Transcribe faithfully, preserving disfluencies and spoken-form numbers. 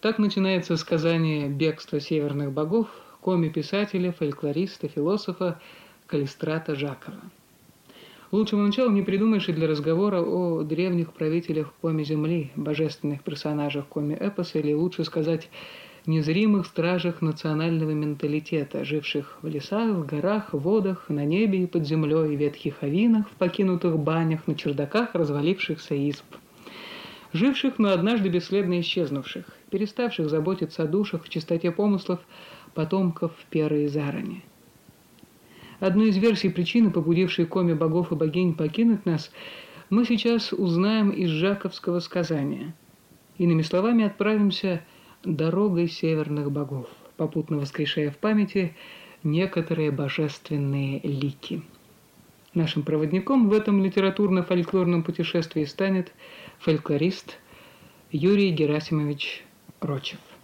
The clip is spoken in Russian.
Так начинается сказание «Бегство северных богов» коми-писателя, фольклориста, философа Каллистрата Жакова. Лучшего начала не придумаешь и для разговора о древних правителях коми-земли, божественных персонажах коми-эпоса, или лучше сказать, незримых стражах национального менталитета, живших в лесах, в горах, в водах, на небе и под землей, в ветхих авинах, в покинутых банях, на чердаках развалившихся изб. Живших, но однажды бесследно исчезнувших, переставших заботиться о душах в чистоте помыслов потомков Перы и Зарани. Одну из версий причины, побудившей коми богов и богинь покинуть нас, мы сейчас узнаем из жаковского сказания. Иными словами, отправимся дорогой северных богов, попутно воскрешая в памяти некоторые божественные лики. Нашим проводником в этом литературно-фольклорном путешествии станет фольклорист Юрий Герасимович Рочев.